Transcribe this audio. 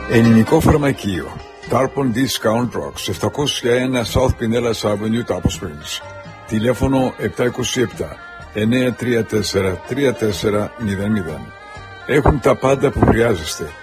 Ελληνικό φαρμακείο. Tarpon Discount Rocks, 701 South Pinellas Avenue, Tapos Springs. Τηλέφωνο 727-934-3400. Έχουν τα πάντα που χρειάζεστε.